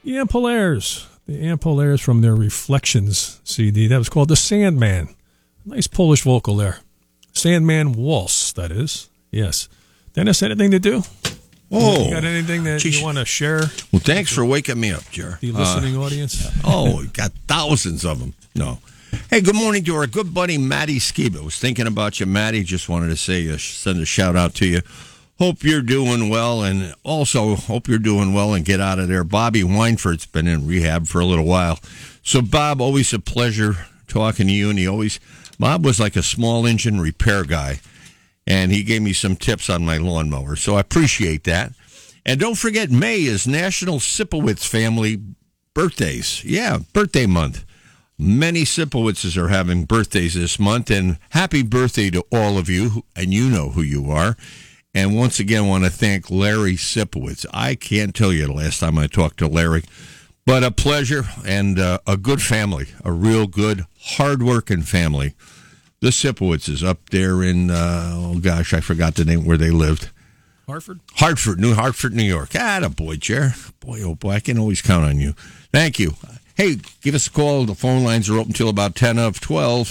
The Ampolaires. The Ampolaires from their Reflections CD. That was called The Sandman. Nice Polish vocal there. Sandman Waltz, that is. Yes. Dennis, anything to do? Oh. You got anything that you want to share? Well, thanks for waking me up, Jer. The listening audience? We got thousands of them. No. Hey, good morning to our good buddy, Matty Skiba. Was thinking about you, Matty. Just wanted to say, send a shout out to you. Hope you're doing well, and also hope you're doing well and get out of there. Bobby Weinford's been in rehab for a little while. So, Bob, always a pleasure talking to you, and Bob was like a small engine repair guy, and he gave me some tips on my lawnmower, so I appreciate that. And don't forget, May is National Sipowicz Family Birthdays. Yeah, birthday month. Many Sipowitzes are having birthdays this month, and happy birthday to all of you, and you know who you are. And once again, I want to thank Larry Sipowicz. I can't tell you the last time I talked to Larry, but a pleasure and a good family, a real good, hard-working family. The Sipowitzes up there in, I forgot the name where they lived. Hartford, New York. Attaboy, Jer. Boy, oh boy, I can always count on you. Thank you. Hey, give us a call. The phone lines are open till about 10 of 12,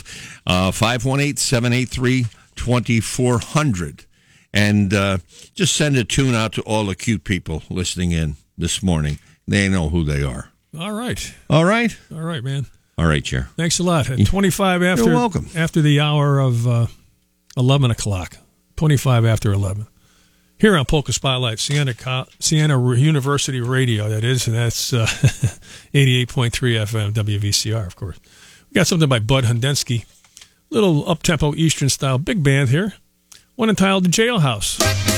518-783-2400. And just send a tune out to all the cute people listening in this morning. They know who they are. All right. All right? All right, man. All right, Chair. Thanks a lot. At 25 after, You're welcome. After the hour of 11 o'clock. 25 after 11. Here on Polka Spotlight, Siena University Radio, that is, and that's 88.3 FM, WVCR, of course. We got something by Bud Hundensky. Little up-tempo Eastern style big band here. One entitled The Jailhouse.